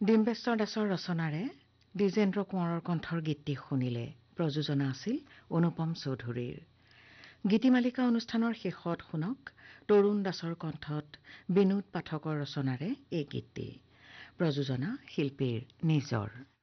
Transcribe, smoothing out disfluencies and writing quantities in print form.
ডিম্বেশ্বৰ দাসৰ ৰচনাৰে দ্বিজেন্দ্ৰ কোঁৱৰৰ কণ্ঠৰ গীতটি শুনিলে। প্ৰযোজনা আছিল অনুপম চৌধুৰীৰ। গীতিমালিকা অনুষ্ঠানৰ শেষত শুনক তৰুণ দাসৰ কণ্ঠত বিনোদ পাঠকৰ ৰচনাৰে এই গীতটি। প্ৰযোজনা শিল্পীৰ নিজৰ।